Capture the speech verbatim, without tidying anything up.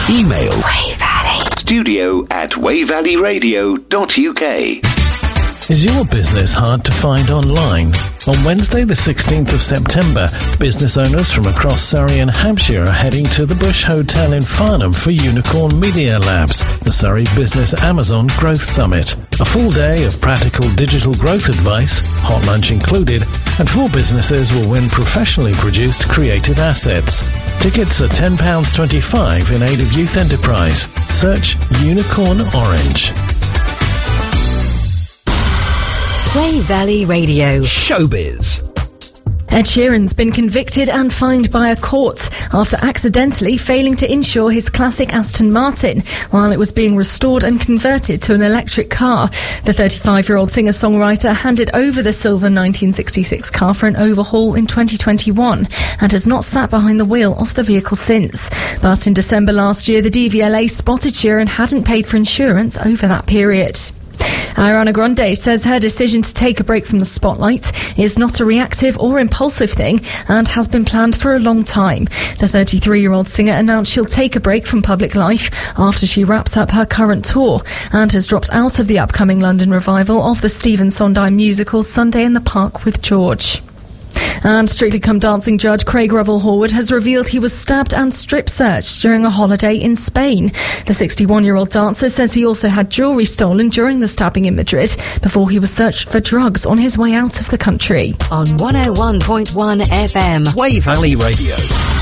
Email Way Valley studio at way valley radio dot u k. Is your business hard to find online? On Wednesday the sixteenth of September, business owners from across Surrey and Hampshire are heading to the Bush Hotel in Farnham for Unicorn Media Labs, the Surrey Business Amazon Growth Summit. A full day of practical digital growth advice, hot lunch included, and four businesses will win professionally produced creative assets. Tickets are ten pounds twenty-five in aid of youth enterprise. Search Unicorn Orange. Way Valley Radio. Showbiz. Ed Sheeran's been convicted and fined by a court after accidentally failing to insure his classic Aston Martin while it was being restored and converted to an electric car. The thirty-five-year-old singer-songwriter handed over the silver nineteen sixty-six car for an overhaul in twenty twenty-one and has not sat behind the wheel of the vehicle since. But in December last year, the D V L A spotted Sheeran hadn't paid for insurance over that period. Ariana Grande says her decision to take a break from the spotlight is not a reactive or impulsive thing and has been planned for a long time. The thirty-three-year-old singer announced she'll take a break from public life after she wraps up her current tour and has dropped out of the upcoming London revival of the Stephen Sondheim musical Sunday in the Park with George. And Strictly Come Dancing judge Craig Revel-Horwood has revealed he was stabbed and strip-searched during a holiday in Spain. The sixty-one-year-old dancer says he also had jewellery stolen during the stabbing in Madrid before he was searched for drugs on his way out of the country. On one oh one point one F M. Way Valley Radio.